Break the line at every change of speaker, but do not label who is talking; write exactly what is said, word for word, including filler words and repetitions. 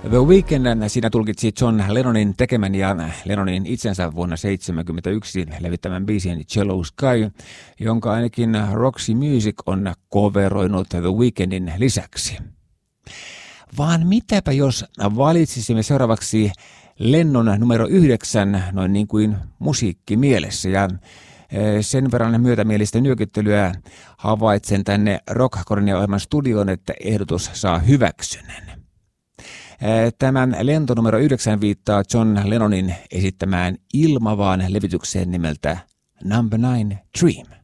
The Weeknd siinä tulkitsi John Lennonin tekemän ja Lennonin itsensä vuonna seitsemänkymmentäyksi levittämän biisin Yellow Sky, jonka ainakin Roxy Music on coveroinut The Weekndin lisäksi. Vaan mitäpä jos valitsisimme seuraavaksi Lennon numero yhdeksän noin niin kuin musiikki mielessä, ja sen verran myötämielistä nyökyttelyä havaitsen tänne Rock-Kornia-ohjelman studioon, että ehdotus saa hyväksynnän. Tämän lento numero yhdeksän viittaa John Lennonin esittämään ilmavaan levytykseen nimeltä Number Nine Dream.